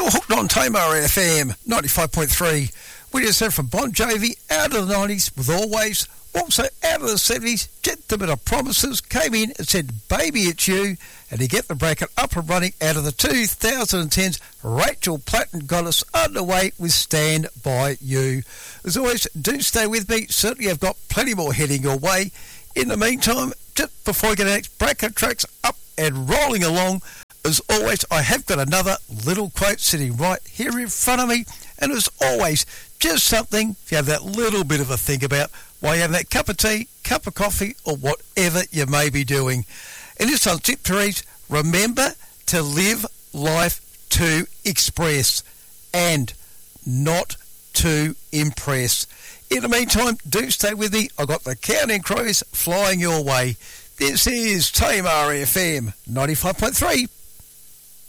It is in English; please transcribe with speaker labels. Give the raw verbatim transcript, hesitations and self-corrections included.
Speaker 1: Still hooked on Tamar F M ninety-five point three. We just heard from Bon Jovi, out of the nineties with Always. Also out of the seventies, Gentlemen of Promises came in and said, Baby It's You, and he get the bracket up and running out of the two thousand tens. Rachel Platten got us underway with Stand By You. As always, do stay with me. Certainly I've got plenty more heading your way. In the meantime, just before we get the next bracket tracks up and rolling along, as always, I have got another little quote sitting right here in front of me. And as always, just something if you have that little bit of a think about while you have that cup of tea, cup of coffee, or whatever you may be doing. And this one's tip to read, remember to live life to express and not to impress. In the meantime, do stay with me. I've got the Counting Crows flying your way. This is Tamar F M ninety-five point three.